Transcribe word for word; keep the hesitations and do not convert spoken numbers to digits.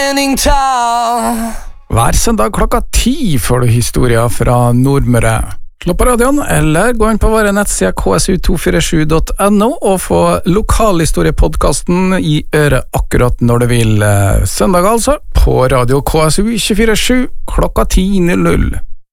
standing tall. Hver søndag klokka ti får du historier fra Nordmøre. Slå på radioen, eller gå inn på våre nettsider k s u to fire sju punktum n o og få lokalhistoriepodcasten i øret akkurat når du vil. Søndag altså, på radio K S U to fire sju klokka ti null null.